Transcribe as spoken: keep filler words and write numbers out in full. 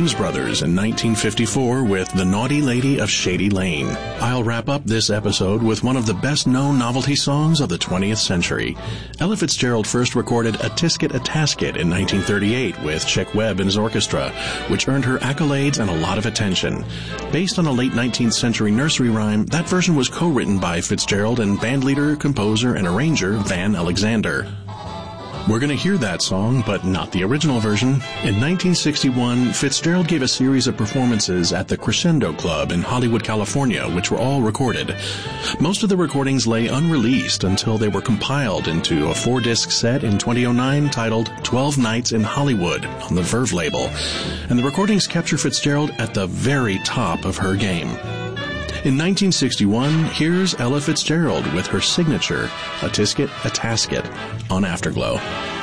Blues Brothers in nineteen fifty-four with The Naughty Lady of Shady Lane. I'll wrap up this episode with one of the best-known novelty songs of the twentieth century. Ella Fitzgerald first recorded A Tisket a Tasket in nineteen thirty-eight with Chick Webb and his orchestra, which earned her accolades and a lot of attention. Based on a late nineteenth century nursery rhyme, that version was co-written by Fitzgerald and bandleader, composer, and arranger Van Alexander. We're going to hear that song, but not the original version. In nineteen sixty-one, Fitzgerald gave a series of performances at the Crescendo Club in Hollywood, California, which were all recorded. Most of the recordings lay unreleased until they were compiled into a four-disc set in two thousand nine titled twelve Nights in Hollywood on the Verve label. And the recordings capture Fitzgerald at the very top of her game. In nineteen sixty-one, here's Ella Fitzgerald with her signature, A Tisket, a Tasket, on Afterglow.